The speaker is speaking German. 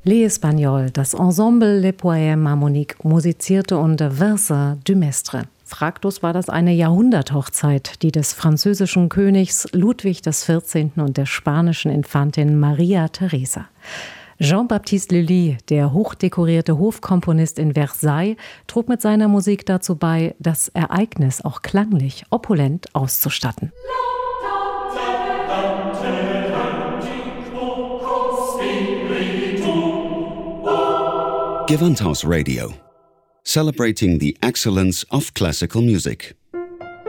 Les Espagnols, das Ensemble Les Poèmes Harmoniques, musizierte unter Versa du Mestre. Fraglos war das eine Jahrhunderthochzeit, die des französischen Königs Ludwig XIV. Und der spanischen Infantin Maria Teresa. Jean-Baptiste Lully, der hochdekorierte Hofkomponist in Versailles, trug mit seiner Musik dazu bei, das Ereignis auch klanglich opulent auszustatten. Gewandhaus Radio, celebrating the excellence of classical music.